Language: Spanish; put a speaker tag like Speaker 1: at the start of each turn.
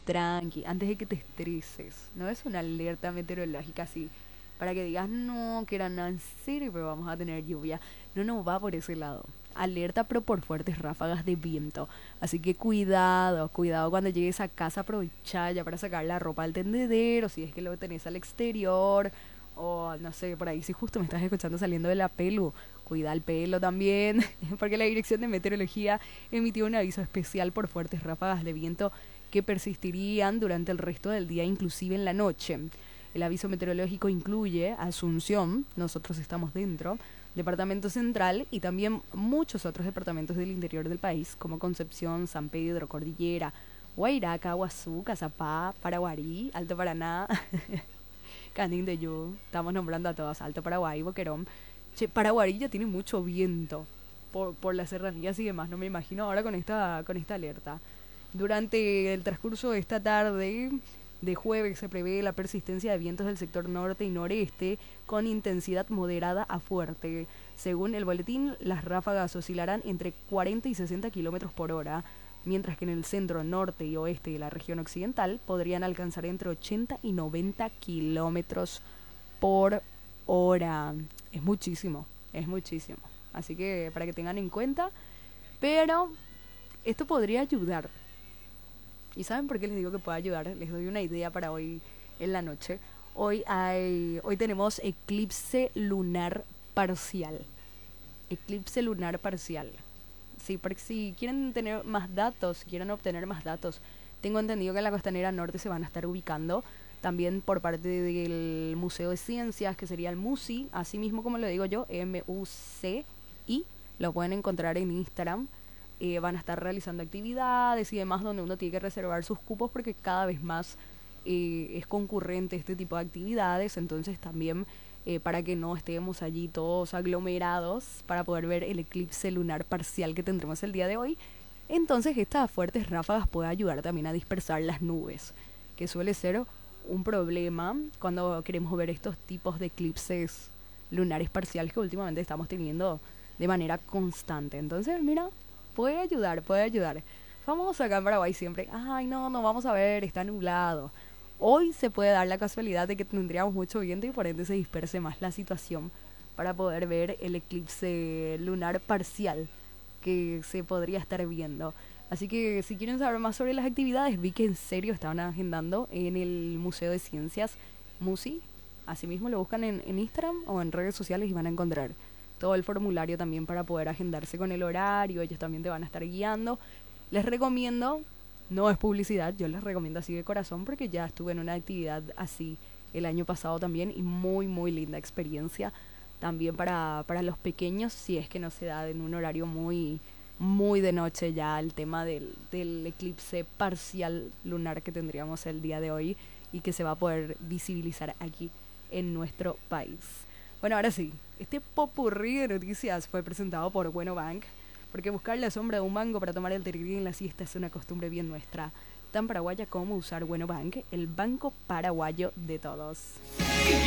Speaker 1: tranqui, antes de que te estreses. No es una alerta meteorológica así, para que digas, no, que era nada en serio, pero vamos a tener lluvia. No, no va por ese lado. Alerta, pero por fuertes ráfagas de viento. Así que cuidado, cuidado cuando llegues a casa, aprovecha ya para sacar la ropa al tendedero, si es que lo tenés al exterior, o no sé, por ahí si justo me estás escuchando saliendo de la pelu, cuida el pelo también, porque la Dirección de Meteorología emitió un aviso especial por fuertes ráfagas de viento que persistirían durante el resto del día, inclusive en la noche. El aviso meteorológico incluye Asunción, nosotros estamos dentro, Departamento Central y también muchos otros departamentos del interior del país, como Concepción, San Pedro, Cordillera, Guairaca, Guazú, Cazapá, Paraguarí, Alto Paraná, Canindeyú. Estamos nombrando a todos, Alto Paraguay, Boquerón. Che, Paraguarí ya tiene mucho viento por las serranías y demás, no me imagino ahora con esta alerta. Durante el transcurso de esta tarde de jueves se prevé la persistencia de vientos del sector norte y noreste con intensidad moderada a fuerte. Según el boletín, las ráfagas oscilarán entre 40 y 60 kilómetros por hora, mientras que en el centro, norte y oeste de la región occidental podrían alcanzar entre 80 y 90 kilómetros por hora. Es muchísimo, es muchísimo. Así que para que tengan en cuenta, pero esto podría ayudar. ¿Y saben por qué les digo que puede ayudar? Les doy una idea para hoy en la noche. Hoy tenemos eclipse lunar parcial. Eclipse lunar parcial. Sí, porque si quieren tener más datos, si quieren obtener más datos, tengo entendido que en la costanera norte se van a estar ubicando también por parte del Museo de Ciencias, que sería el MUSI, así mismo como lo digo yo, MUCI, lo pueden encontrar en Instagram. Van a estar realizando actividades y demás donde uno tiene que reservar sus cupos porque cada vez más es concurrente este tipo de actividades, entonces también para que no estemos allí todos aglomerados para poder ver el eclipse lunar parcial que tendremos el día de hoy. Entonces estas fuertes ráfagas pueden ayudar también a dispersar las nubes, que suele ser un problema cuando queremos ver estos tipos de eclipses lunares parciales que últimamente estamos teniendo de manera constante. Entonces, mira, puede ayudar, puede ayudar. Famoso acá en Paraguay siempre, ay no, no vamos a ver, está nublado. Hoy se puede dar la casualidad de que tendríamos mucho viento y por ende se disperse más la situación para poder ver el eclipse lunar parcial que se podría estar viendo. Así que si quieren saber más sobre las actividades, vi que en serio estaban agendando en el Museo de Ciencias MUSI. Asimismo lo buscan en Instagram o en redes sociales y van a encontrar todo el formulario también para poder agendarse con el horario. Ellos también te van a estar guiando. Les recomiendo, no es publicidad, yo les recomiendo así de corazón porque ya estuve en una actividad así el año pasado también y muy muy linda experiencia también para los pequeños, si es que no se da en un horario muy muy de noche ya el tema del eclipse parcial lunar que tendríamos el día de hoy y que se va a poder visibilizar aquí en nuestro país. Bueno, ahora sí, este popurrí de noticias fue presentado por Bueno Bank, porque buscar la sombra de un mango para tomar el tereré en la siesta es una costumbre bien nuestra, tan paraguaya como usar Bueno Bank, el banco paraguayo de todos.